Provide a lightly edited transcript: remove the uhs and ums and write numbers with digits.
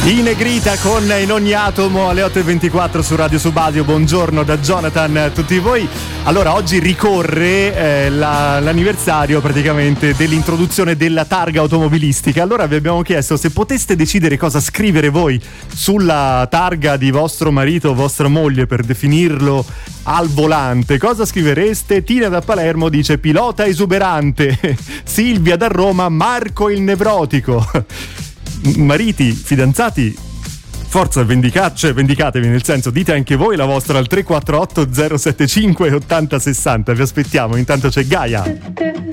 I Negrita con In ogni atomo alle 8:24 su Radio Subasio. Buongiorno da Jonathan a tutti voi. Allora, oggi ricorre l'anniversario praticamente dell'introduzione della targa automobilistica. Allora vi abbiamo chiesto se poteste decidere cosa scrivere voi sulla targa di vostro marito o vostra moglie per definirlo al volante. Cosa scrivereste? Tina da Palermo dice pilota esuberante. Silvia da Roma, Marco il nevrotico. Mariti, fidanzati, forza, vendicatevi, nel senso, dite anche voi la vostra al 348 075 8060. Vi aspettiamo. Intanto c'è Gaia.